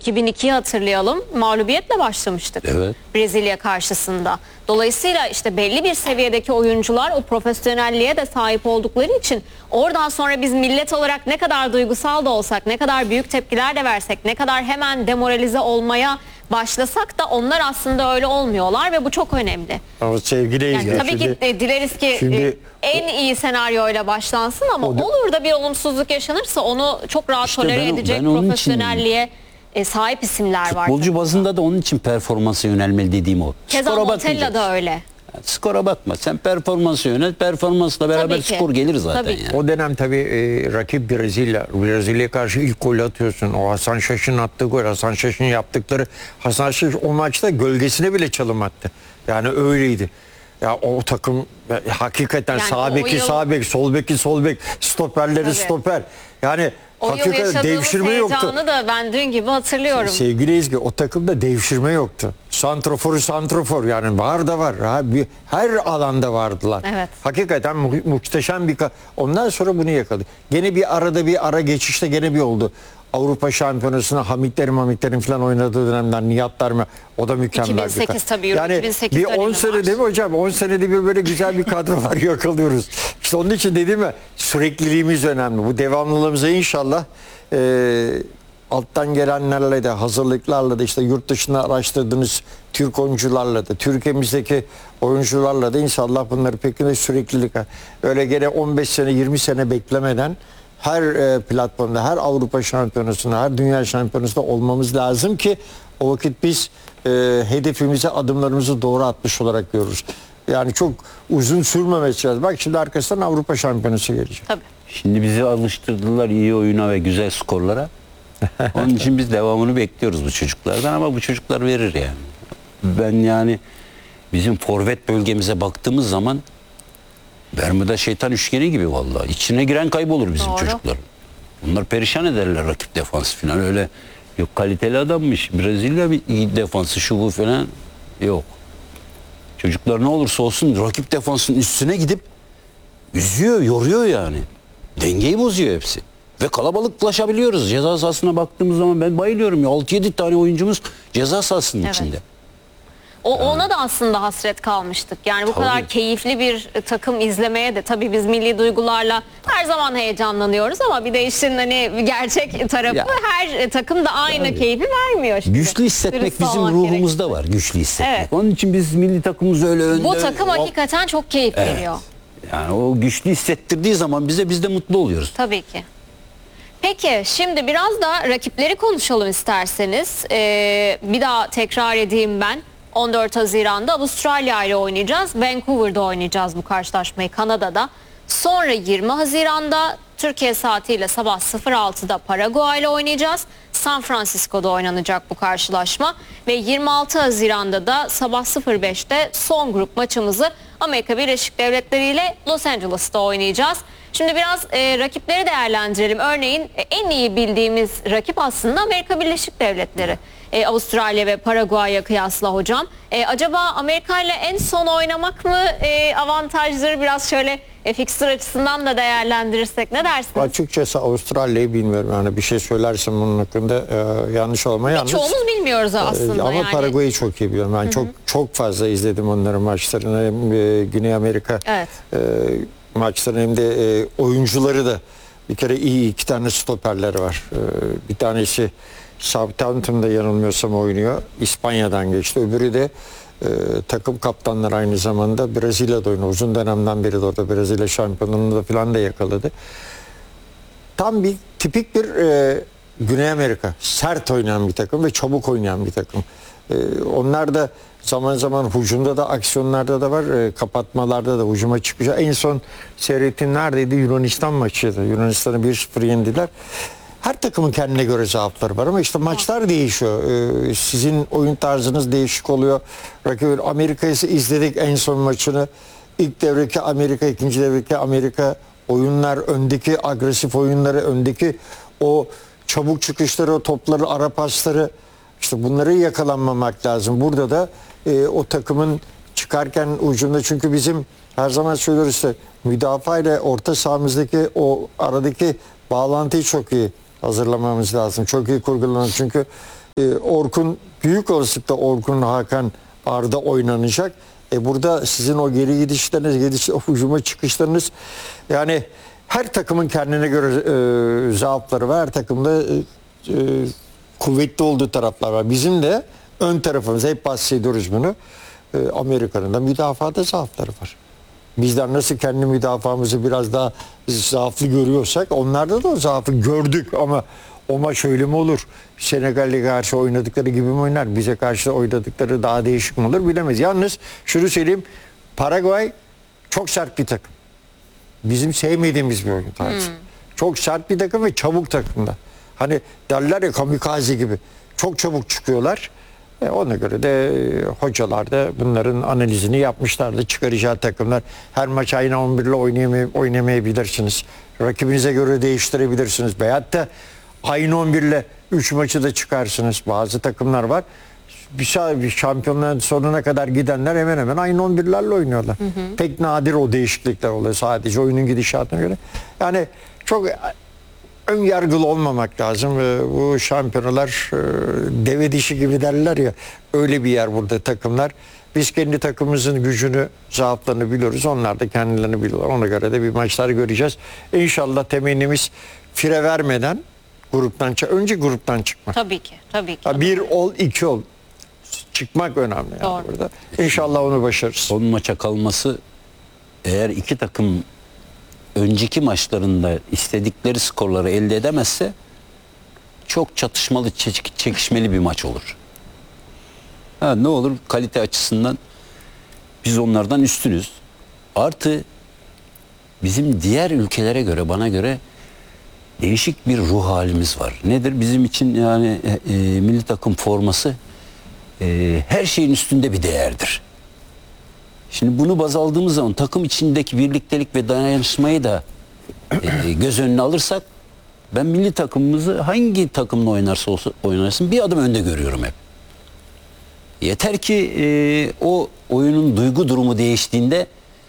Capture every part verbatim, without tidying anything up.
iki bin ikiyi hatırlayalım. Mağlubiyetle başlamıştık. Evet. Brezilya karşısında. Dolayısıyla işte belli bir seviyedeki oyuncular o profesyonelliğe de sahip oldukları için oradan sonra biz millet olarak ne kadar duygusal da olsak, ne kadar büyük tepkiler de versek, ne kadar hemen demoralize olmaya başlasak da onlar aslında öyle olmuyorlar ve bu çok önemli. Ama sevgili Yani izleyiciler, tabii şimdi- ki e, dileriz ki şimdi e, en iyi senaryoyla başlansın ama O da- olur da bir olumsuzluk yaşanırsa onu çok rahat İşte tolere ben- edecek ben onun için- profesyonelliğe e, sahip isimler var. Futbolcu bazında da onun için performansa yönelmeli dediğim o. Keza Skora Montella bakmayacaksın. da öyle. Yani skora bakma. Sen performansı yönel. Performansla beraber Tabii ki. skor gelir zaten. Tabii ki. Yani. O dönem tabii e, rakip Brezilya. Brezilya'ya karşı ilk golü atıyorsun. O Hasan Şaş'ın attığı gol, Hasan Şaş'ın yaptıkları. Hasan Şaş o maçta gölgesine bile çalım attı. Yani öyleydi. Ya o takım ya, hakikaten Yani sağ o beki yıl- sağ bek, sol beki sol bek, stoperleri Tabii. stoper. Yani O yıl hakikaten yaşadığımız devşirme yoktu. heyecanı da ben dün gibi hatırlıyorum. Sevgili Ezgi, o takımda devşirme yoktu. Santroforu santrofor, yani var da var. Ha, bir, her alanda vardılar. Evet. Hakikaten mu muhteşem bir... Ondan sonra bunu yakaladı. Gene bir arada bir ara geçişte gene bir oldu. Avrupa Şampiyonası'na Hamitlerin Hamitlerin falan oynadığı dönemden Nihatlar mı? O da mükemmel iki bin bir sekiz kadro. tabii, Euro Yani iki bin sekiz bir on dönemi sene var. değil mi hocam? on senede bir böyle güzel bir kadro var, yakalıyoruz. İşte onun için dediğim ya, sürekliliğimiz önemli. Bu devamlılığımıza inşallah e, alttan gelenlerle de, hazırlıklarla da, işte yurt dışında araştırdığınız Türk oyuncularla da, Türkiye'mizdeki oyuncularla da inşallah bunları peki de süreklilik, öyle gene on beş sene yirmi sene beklemeden her e, platformda, her Avrupa Şampiyonası'nda, her Dünya Şampiyonası'nda olmamız lazım ki o vakit biz e, hedefimize adımlarımızı doğru atmış olarak görürüz. Yani çok uzun sürmemesi lazım. Bak şimdi arkasından Avrupa Şampiyonası gelecek. Tabii. Şimdi bizi alıştırdılar iyi oyuna ve güzel skorlara. Onun için biz devamını bekliyoruz bu çocuklardan ama bu çocuklar verir yani. Ben yani bizim forvet bölgemize baktığımız zaman Bermuda şeytan üçgeni gibi vallahi. İçine giren kaybolur bizim Doğru. çocuklar. Bunlar perişan ederler rakip defansı falan, öyle yok kaliteli adammış. Brezilya bir iyi defansı şu bu falan yok. Çocuklar ne olursa olsun rakip defansın üstüne gidip üzüyor, yoruyor yani. Dengeyi bozuyor hepsi. Ve kalabalıklaşabiliyoruz. Ceza sahasına baktığımız zaman ben bayılıyorum ya. altı yedi tane oyuncumuz ceza sahasının Evet. içinde. O ona da aslında hasret kalmıştık. Yani bu Tabii. kadar keyifli bir e, takım izlemeye de tabii biz milli duygularla her zaman heyecanlanıyoruz ama bir de işin hani gerçek tarafı Ya. her e, takım da aynı Tabii. keyfi vermiyor. Şimdi. Güçlü hissetmek Dürüst bizim olmak ruhumuzda gerekirse. var. Güçlü hissetmek. Evet. Onun için biz milli takımımız öyle önde. Bu takım hop- hakikaten çok keyif Evet. veriyor. Yani o güçlü hissettirdiği zaman bize biz de mutlu oluyoruz. Tabii ki. Peki şimdi biraz da rakipleri konuşalım isterseniz. Ee, bir daha tekrar edeyim ben. on dört Haziran'da Avustralya ile oynayacağız. Vancouver'da oynayacağız bu karşılaşmayı, Kanada'da. Sonra yirmi Haziran'da Türkiye saatiyle sabah sıfır altıda Paraguay ile oynayacağız. San Francisco'da oynanacak bu karşılaşma. Ve yirmi altı Haziran'da da sabah sıfır beşte son grup maçımızı Amerika Birleşik Devletleri ile Los Angeles'ta oynayacağız. Şimdi biraz e, rakipleri değerlendirelim. Örneğin e, en iyi bildiğimiz rakip aslında Amerika Birleşik Devletleri. E, Avustralya ve Paraguay'a kıyasla hocam. E, acaba Amerika ile en son oynamak mı e, avantajları, biraz şöyle e, fixture açısından da değerlendirirsek ne dersiniz? Açıkçası Avustralya'yı bilmiyorum. Yani bir şey söylersem bunun hakkında e, yanlış olma. Yalnız, Çoğumuz bilmiyoruz aslında. Ama yani. Paraguay'ı çok iyi biliyorum. Ben çok çok fazla izledim onların maçlarını. Hem e, Güney Amerika Evet. e, maçlarını hem de e, oyuncuları da bir kere iyi, iki tane stoperleri var. E, bir tanesi Southampton'da yanılmıyorsam oynuyor. İspanya'dan geçti. Öbürü de e, takım kaptanları aynı zamanda Brezilya'da oynuyor. Uzun dönemden beri de orada Brezilya şampiyonluğunu da falan da yakaladı. Tam bir tipik bir e, Güney Amerika. Sert oynayan bir takım ve çabuk oynayan bir takım. E, onlar da zaman zaman hücumda da, aksiyonlarda da var. E, kapatmalarda da hücuma çıkmış. En son seyrettiğim neredeydi? Yunanistan maçıydı. Yunanistan'ı bir sıfır yendiler. Her takımın kendine göre zaafları var ama işte maçlar değişiyor. Ee, sizin oyun tarzınız değişik oluyor. Rakibin Amerika'yı izledik en son maçını. İlk devreki Amerika, ikinci devreki Amerika, oyunlar, öndeki agresif oyunları, öndeki o çabuk çıkışları, o topları, ara pasları, işte bunları yakalanmamak lazım. Burada da e, o takımın çıkarken ucunda, çünkü bizim her zaman söylüyoruz işte müdafaa ile orta sahamızdaki o aradaki bağlantıyı çok iyi hazırlamamız lazım. Çok iyi kurgulamamız. Çünkü e, Orkun büyük olasılıkla Orkun, Hakan, Arda oynanacak. E burada sizin o geri gidişleriniz, gidiş, o hücuma çıkışlarınız, yani her takımın kendine göre e, zaafları var. Her takımda e, e, kuvvetli olduğu taraflar var. Bizim de ön tarafımız, hep bahsediyoruz bunu. E, Amerika'nın da müdafada zaafları var. Bizler nasıl kendi müdafamızı biraz daha zaaflı görüyorsak onlarda da o zaafı gördük ama o maç öyle mi olur? Senegal'e karşı oynadıkları gibi mi oynar? Bize karşı oynadıkları daha değişik mi olur bilemez. Yalnız şunu söyleyeyim, Paraguay çok sert bir takım. Bizim sevmediğimiz bir oyun tarzı. Hmm. Çok sert bir takım ve çabuk takımda. Hani derler ya, kamikaze gibi. Çok çabuk çıkıyorlar. E ona göre de e, hocalar da bunların analizini yapmışlardı. Çıkaracağı takımlar. Her maç aynı on bir ile oynayamay oynamayabilirsiniz. Rakibinize göre değiştirebilirsiniz. Veyahut da aynı on bir ile üç maçı da çıkarsınız. Bazı takımlar var. Bir, bir şampiyonların sonuna kadar gidenler hemen hemen aynı on birlerle oynuyorlar. Hı hı. Pek nadir o değişiklikler oluyor sadece oyunun gidişatına göre. Yani çok ön yargılı olmamak lazım. Bu şampiyonalar deve dişi gibi derler ya, öyle bir yer burada takımlar. Biz kendi takımımızın gücünü, zaaflarını biliyoruz. Onlar da kendilerini biliyorlar. Ona göre de bir maçlar göreceğiz. İnşallah temennimiz fire vermeden gruptan çık. Önce gruptan çıkmak. Tabii ki. Tabii ki. Bir ol, iki ol. Çıkmak önemli yani burada. İnşallah onu başarırız. Son maça kalması, eğer iki takım önceki maçlarında istedikleri skorları elde edemezse çok çatışmalı, çekişmeli bir maç olur. Ha, ne olur, kalite açısından biz onlardan üstünüz. Artı bizim diğer ülkelere göre, bana göre değişik bir ruh halimiz var. Nedir? Bizim için yani e, e, milli takım forması e, her şeyin üstünde bir değerdir. Şimdi bunu baz aldığımız zaman takım içindeki birliktelik ve dayanışmayı da e, göz önüne alırsak, ben milli takımımızı hangi takımla oynarsa olsa oynarsın bir adım önde görüyorum hep. Yeter ki e, o oyunun duygu durumu değiştiğinde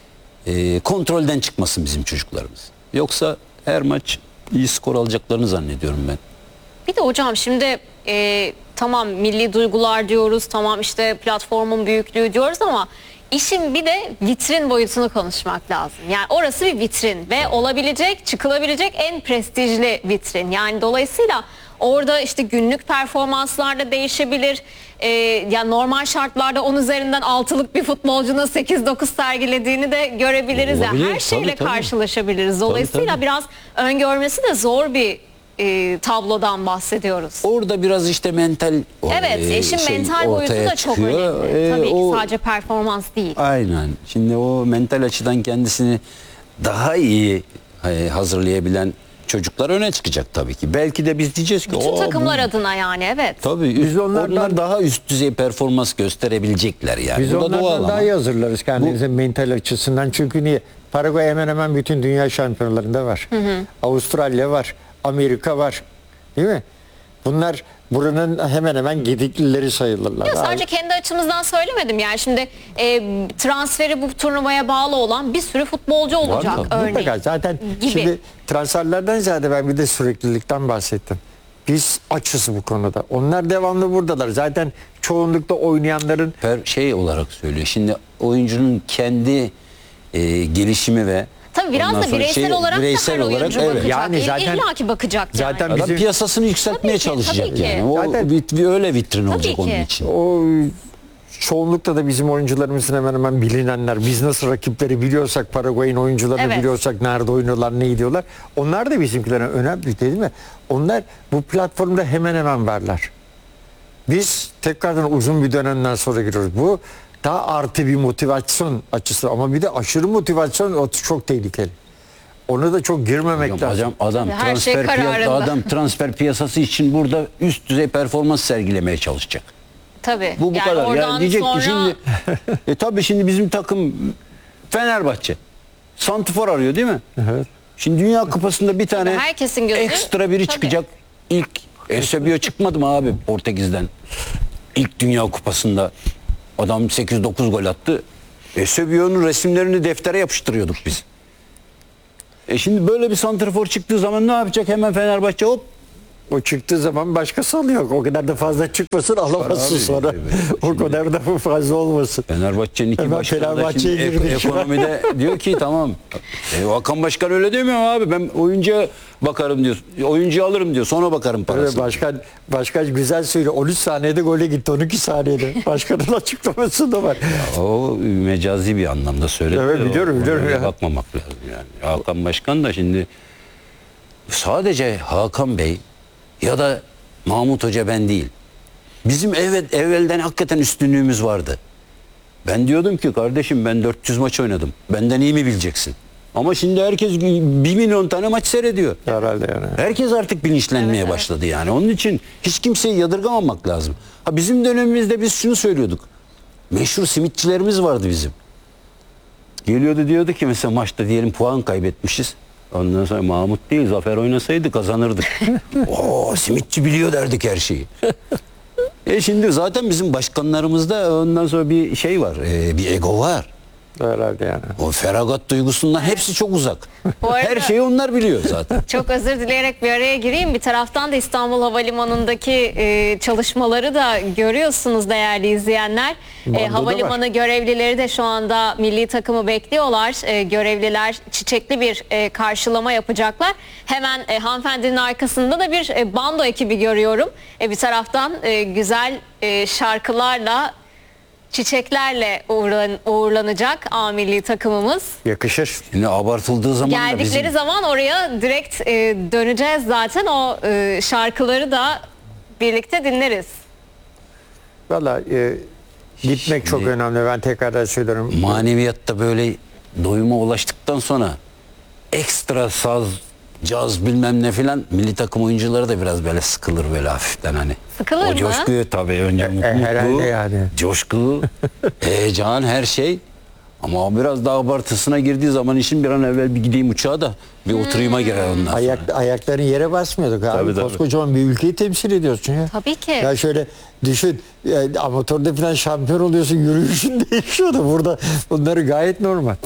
e, kontrolden çıkmasın bizim çocuklarımız. Yoksa her maç iyi skor alacaklarını zannediyorum ben. Bir de hocam şimdi e, tamam milli duygular diyoruz, tamam işte platformun büyüklüğü diyoruz ama işin bir de vitrin boyutunu konuşmak lazım. Yani orası bir vitrin ve olabilecek, çıkılabilecek en prestijli vitrin. Yani dolayısıyla orada işte günlük performanslar da değişebilir. Ee, yani normal şartlarda on üzerinden altılık bir futbolcunun sekiz dokuz sergilediğini de görebiliriz. Yani her şeyle tabii, tabii. karşılaşabiliriz. Dolayısıyla tabii, tabii. biraz öngörmesi de zor bir e, tablodan bahsediyoruz. Orada biraz işte mental Evet, e, işin şey mental boyutu da çok çıkıyor. önemli. E, Tabii o, ki sadece performans değil. Aynen. Şimdi o mental açıdan kendisini daha iyi e, hazırlayabilen çocuklar öne çıkacak tabii ki. Belki de biz diyeceğiz ki Bütün o takımlar adına yani, evet. tabii üst, Biz onlardan- onlar daha üst düzey performans gösterebilecekler yani. Biz Bu da onlardan doğal daha ama. iyi hazırlarız kendimize mental açısından. Çünkü niye? Paraguay hemen hemen bütün dünya şampiyonalarında var. Hı hı. Avustralya var. Amerika var. Değil mi? Bunlar buranın hemen hemen gediklileri sayılırlar. Ya sadece kendi açımızdan söylemedim. Yani şimdi e, transferi bu turnuvaya bağlı olan bir sürü futbolcu olacak tabii. örneğin. Mutlaka zaten gibi. şimdi transferlerden ziyade ben bir de süreklilikten bahsettim. Biz açız bu konuda. Onlar devamlı buradalar. Zaten çoğunlukla oynayanların Per, şey olarak söylüyor. Şimdi oyuncunun kendi e, gelişimi ve Tabii biraz ondan da sonra bireysel şey, olarak bireysel da her olarak, oyuncu evet. bakacak. Yani zaten- İlla ki bakacak yani. zaten Adam bizim- piyasasını yükseltmeye Tabii ki, çalışacak tabii ki. yani. O Zaten- bir, bir öyle vitrin olacak ki. onun için. o çoğunlukla da bizim oyuncularımızın hemen hemen bilinenler. Biz nasıl rakipleri biliyorsak, Paraguay'ın oyuncularını Evet. biliyorsak, nerede oynuyorlar, ne ediyorlar. Onlar da bizimkilere önemli değil mi? Onlar bu platformda hemen hemen varlar. Biz tekrardan uzun bir dönemden sonra giriyoruz. Bu daha artı bir motivasyon açısı ama bir de aşırı motivasyon, o çok tehlikeli. Ona da çok girmemek Hocam, lazım. adam, adam Her şey transfer piya- kararında. adam transfer piyasası için burada üst düzey performans sergilemeye çalışacak. Tabii. Bu bu yani kadar. oradan Yani diyecek sonra... ki şimdi e tabii şimdi bizim takım Fenerbahçe santifor arıyor değil mi? Evet. Şimdi Dünya Kupası'nda bir tane herkesin gözü- ekstra biri Tabii. çıkacak. İlk Eusebio çıkmadı mı abi Portekiz'den? İlk Dünya Kupası'nda adam sekiz dokuz gol attı. Eusebio'nun resimlerini deftere yapıştırıyorduk biz. E şimdi böyle bir santrafor çıktığı zaman ne yapacak? Hemen Fenerbahçe hop O çıktığı zaman başkası alıyor. O kadar da fazla çıkmasın, alamazsın abi, sonra. evet. O Şimdi- kadar da fazla olmasın. Fenerbahçe'nin iki Hemen başkanı da Fenerbahçe'ye şimdi ek- girdik şu an. ekonomide diyor ki tamam. E, Hakan Başkan öyle demiyor mu abi? Ben oyuncuya bakarım diyor. Oyuncuyu alırım diyor. Sonra bakarım Evet, parasına. başkan, başkan güzel söylüyor. on üç saniyede gole gitti. on iki saniyede. Başkanın açıklaması da var. O mecazi bir anlamda söyledi. Evet, biliyorum, O- biliyorum öyle ya. bakmamak lazım yani. Hakan Başkan da şimdi sadece Hakan Bey ya da Mahmut Hoca ben değil. Bizim evet evvelden hakikaten üstünlüğümüz vardı. Ben diyordum ki kardeşim ben dört yüz maç oynadım. Benden iyi mi bileceksin? Ama şimdi herkes bir milyon tane maç seyrediyor. Herhalde yani. Herkes artık bilinçlenmeye Evet, evet. başladı yani. Onun için hiç kimseyi yadırgamamak lazım. Ha bizim dönemimizde biz şunu söylüyorduk. Meşhur simitçilerimiz vardı bizim. Geliyordu diyordu ki mesela maçta diyelim puan kaybetmişiz. Ondan sonra Mahmut değil Zafer oynasaydı kazanırdık. Oo simitçi biliyor derdik her şeyi. E şimdi zaten bizim başkanlarımızda ondan sonra bir şey var. e, bir ego var. Herhalde yani. O feragat duygusundan hepsi çok uzak. Bu arada- Her şeyi onlar biliyor zaten. Çok özür dileyerek bir araya gireyim. Bir taraftan da İstanbul Havalimanı'ndaki e, çalışmaları da görüyorsunuz değerli izleyenler. Bando'da E, havalimanı görevlileri de şu anda milli takımı bekliyorlar. E, görevliler çiçekli bir e, karşılama yapacaklar. Hemen e, hanımefendinin arkasında da bir e, bando ekibi görüyorum. E, bir taraftan e, güzel e, şarkılarla, çiçeklerle uğurlan, uğurlanacak A milli takımımız. Yakışır. Şimdi abartıldığı zaman da Geldikleri bizim... zaman oraya direkt e, döneceğiz zaten. O e, şarkıları da birlikte dinleriz. Valla e, gitmek çok Şimdi- önemli. Ben tekrardan söylüyorum. Maneviyatta böyle doyuma ulaştıktan sonra ekstra saz, caz bilmem ne filan milli takım oyuncuları da biraz böyle sıkılır böyle hafiften hani. Sıkılır o mı? coşkuyu tabii önce mutluluk, herhalde yani. coşku, heyecan her şey. Ama o biraz daha abartısına girdiği zaman işin bir an evvel bir gideyim uçağa da bir oturayıma girer ondan sonra. Ayak, ayakların yere basmıyorduk abi. Tabii, tabii. Koskocaman bir ülkeyi temsil ediyorsun ya. Tabii ki. Ya şöyle düşün, yani amatörde falan şampiyon oluyorsun, yürüyüşün değişiyor da burada bunları gayet normal.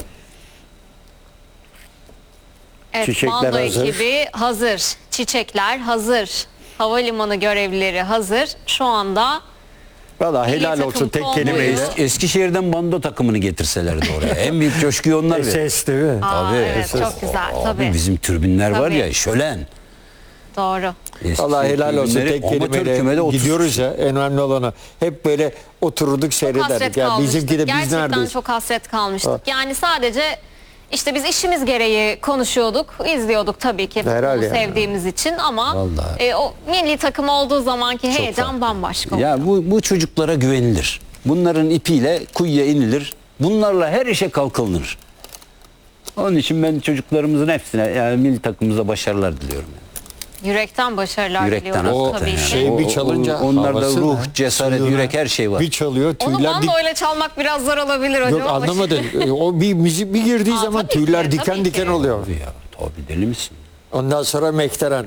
Evet, Çiçekler bando hazır. ekibi hazır. Çiçekler hazır. Havalimanı görevlileri hazır. Şu anda Valla Milli helal takım olsun tek konvoyu. kelimeyle. Es- Eskişehir'den bando takımını getirselerdi oraya. En büyük coşkuyu onlar verir. Ses değil mi? Aa, Tabii, evet, esas- çok güzel Abi tabii. bizim türbinler var Tabii. ya şölen. Doğru. Valla helal olsun Türbinleri tek amatör kümede kelimeyle otuz gidiyoruz ya, en önemli olanı. Hep böyle otururduk Çok seyrederdik. hasret Yani kalmıştık. bizimki de biz Gerçekten neredeyiz? çok hasret kalmıştık. Ha. Yani sadece işte biz işimiz gereği konuşuyorduk, izliyorduk tabii ki futbolu Herhalde yani. sevdiğimiz için ama Vallahi. e, o milli takım olduğu zamanki heyecan farklı. bambaşka. Ya bu, bu çocuklara güvenilir. Bunların ipiyle kuyuya inilir. Bunlarla her işe kalkılır. Onun için ben çocuklarımızın hepsine yani milli takımımıza başarılar diliyorum. Yürekten başarılar Yürekten diliyoruz O tabii ki. şey bir çalınca O- onlarda havası ruh, da, cesaret, suyuna yürek, her şey var. Bir çalıyor Onu tüyler dik. bandoyla çalmak biraz zor olabilir hocam. Yok ama- anlamadın. E, o bir müzik bir girdiği Aa, zaman tabii ki, tüyler tabii diken ki. diken oluyor. Tabii ya, tabii deli misin? Ondan sonra Mekteren.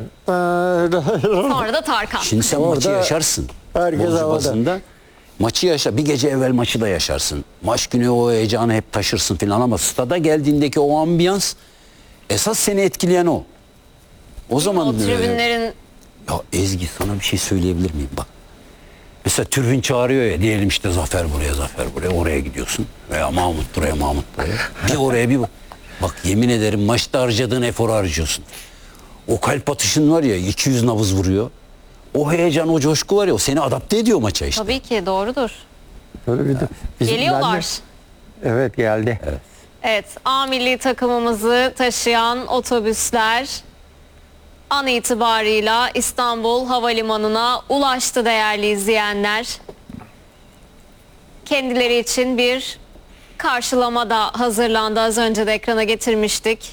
Sonra da Tarkan. Şimdi sen Orada maçı yaşarsın. herkes Bolcu havada. bazında maçı yaşa. Bir gece evvel maçı da yaşarsın. Maç günü o heyecanı hep taşırsın filan ama stada geldiğindeki o ambiyans esas seni etkileyen o. O zaman O e, tribünlerin ya Ezgi sana bir şey söyleyebilir miyim bak. Mesela türbin çağırıyor ya diyelim işte Zafer buraya Zafer buraya oraya gidiyorsun. Veya Mahmut buraya Mahmut buraya. Bir oraya bir bak. Bak yemin ederim maçta harcadığın eforu harcıyorsun. O kalp atışın var ya iki yüz nabız vuruyor. O heyecan o coşku var ya o seni adapte ediyor maça işte. tabii ki doğrudur. Öyle bir de- bizim- Geliyorlar. ben de- Evet geldi. Evet, A milli takımımızı taşıyan otobüsler an itibarıyla İstanbul Havalimanı'na ulaştı değerli izleyenler. Kendileri için bir karşılama da hazırlandı. Az önce de ekrana getirmiştik.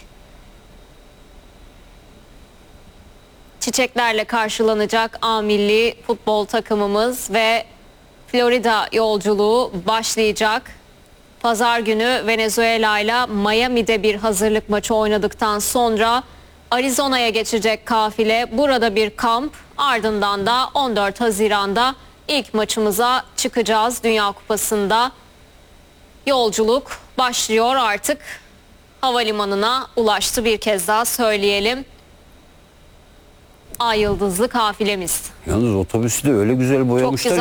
Çiçeklerle karşılanacak A milli futbol takımımız ve Florida yolculuğu başlayacak. Pazar günü Venezuela ile Miami'de bir hazırlık maçı oynadıktan sonra Arizona'ya geçecek kafile. Burada bir kamp, ardından da on dört Haziran'da ilk maçımıza çıkacağız. Dünya Kupası'nda yolculuk başlıyor artık. Havalimanına ulaştı, bir kez daha söyleyelim. Ay yıldızlı kafilemiz. Yalnız otobüsü de öyle güzel boyamışlar. güzel